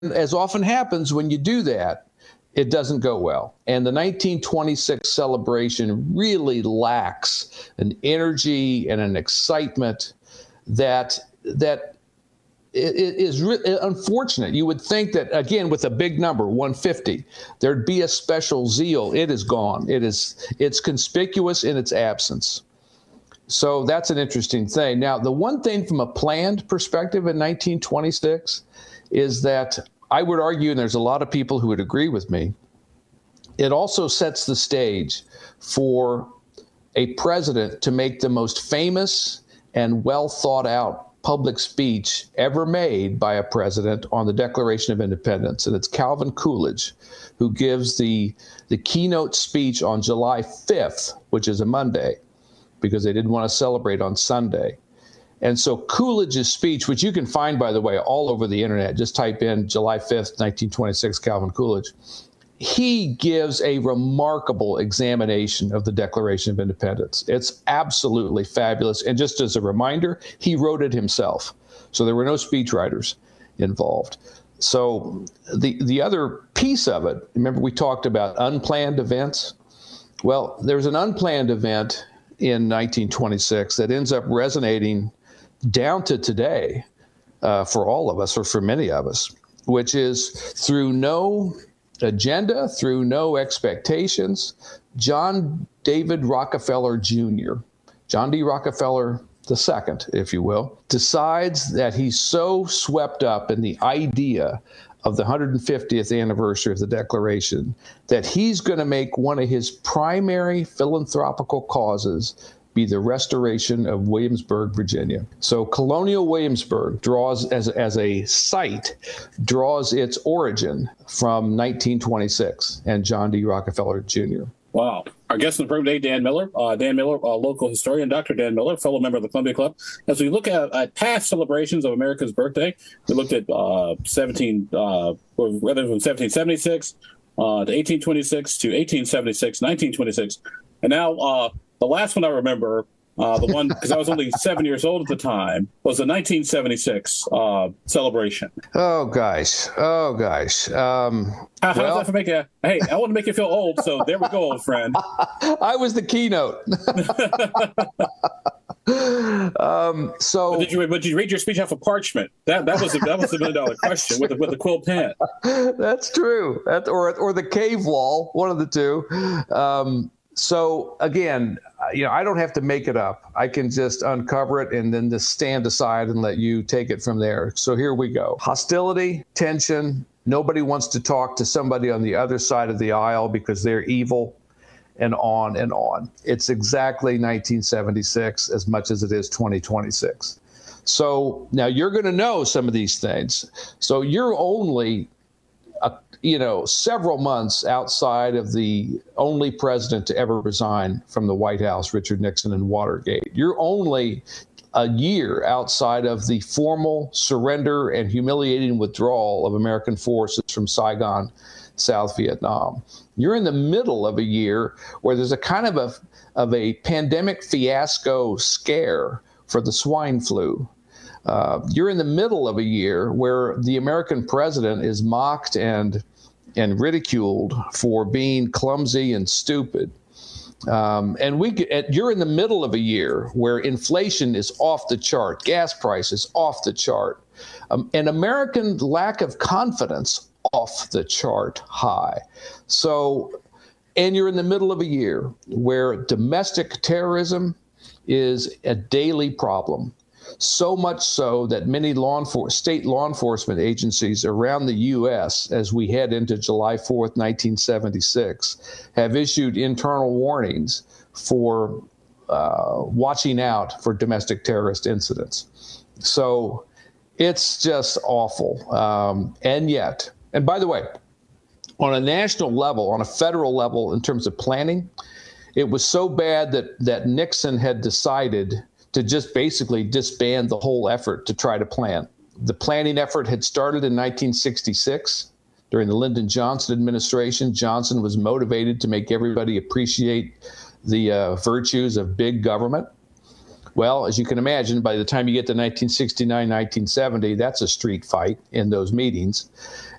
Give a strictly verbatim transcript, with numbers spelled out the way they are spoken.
as often happens when you do that, it doesn't go well. And the nineteen twenty-six celebration really lacks an energy and an excitement that that is re- unfortunate. You would think that, again, with a big number, one fifty, there'd be a special zeal. It is gone. It is it's conspicuous in its absence. So that's an interesting thing. Now, the one thing from a planned perspective in nineteen twenty-six is that I would argue, and there's a lot of people who would agree with me, it also sets the stage for a president to make the most famous and well thought out public speech ever made by a president on the Declaration of Independence. And it's Calvin Coolidge who gives the, the keynote speech on July fifth, which is a Monday, because they didn't want to celebrate on Sunday. And so Coolidge's speech, which you can find, by the way, all over the internet, just type in July fifth, nineteen twenty-six, Calvin Coolidge, he gives a remarkable examination of the Declaration of Independence. It's absolutely fabulous. And just as a reminder, he wrote it himself. So there were no speechwriters involved. So the, the other piece of it, remember we talked about unplanned events? Well, there's an unplanned event in nineteen twenty-six that ends up resonating down to today uh, for all of us, or for many of us, which is through no agenda, through no expectations, John David Rockefeller Junior, John D. Rockefeller the second, if you will, decides that he's so swept up in the idea of the one hundred fiftieth anniversary of the Declaration that he's going to make one of his primary philanthropical causes be the restoration of Williamsburg, Virginia. So Colonial Williamsburg draws, as, as a site, draws its origin from nineteen twenty-six and John D. Rockefeller Junior Wow. Our guest in the program today, Dan Miller. Uh, Dan Miller, uh, local historian, Doctor Dan Miller, fellow member of the Columbia Club. As we look at, at past celebrations of America's birthday, we looked at uh, seventeen, uh, whether from seventeen seventy-six uh, to eighteen twenty-six to eighteen seventy-six, nineteen twenty-six, and now uh, the last one I remember, uh, the one, because I was only seven years old at the time, was the nineteen seventy-six uh, celebration. Oh, gosh. Oh, gosh. Um, how, how well, does that make you? Hey, I want to make you feel old, so there we go, old friend. I was the keynote. um, so, but did you? But did you read your speech off of parchment? That that was a, that was a million dollar question with a, with a quill pen. That's true. That or or the cave wall, one of the two. Um, So again, you know, I don't have to make it up. I can just uncover it and then just stand aside and let you take it from there. So here we go. Hostility, tension. Nobody wants to talk to somebody on the other side of the aisle because they're evil, and on and on. It's exactly nineteen seventy-six as much as it is twenty twenty-six. So now you're going to know some of these things. So you're only a you know, several months outside of the only president to ever resign from the White House, Richard Nixon and Watergate. You're only a year outside of the formal surrender and humiliating withdrawal of American forces from Saigon, South Vietnam. You're in the middle of a year where there's a kind of a, of a pandemic fiasco scare for the swine flu. Uh, you're in the middle of a year where the American president is mocked and and ridiculed for being clumsy and stupid. Um, and we you're in the middle of a year where inflation is off the chart, gas prices off the chart, um, and American lack of confidence off the chart high. So, and you're in the middle of a year where domestic terrorism is a daily problem. So much so that many law enforcement, state law enforcement agencies around the U S, as we head into July fourth, nineteen seventy-six, have issued internal warnings for uh, watching out for domestic terrorist incidents. So it's just awful. Um, and yet, and by the way, on a national level, on a federal level, in terms of planning, it was so bad that that Nixon had decided to just basically disband the whole effort to try to plan. The planning effort had started in nineteen sixty-six during the Lyndon Johnson administration. Johnson was motivated to make everybody appreciate the uh, virtues of big government. Well, as you can imagine, by the time you get to nineteen sixty-nine, nineteen seventy, that's a street fight in those meetings.